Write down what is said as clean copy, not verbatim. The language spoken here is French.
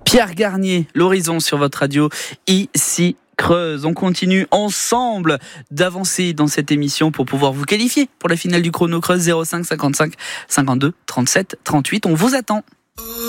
Pierre Garnier, l'horizon sur votre radio, ici Creuse. On continue ensemble d'avancer dans cette émission pour pouvoir vous qualifier pour la finale du Chrono Creuse. 05 55 52 37 38. On vous attend.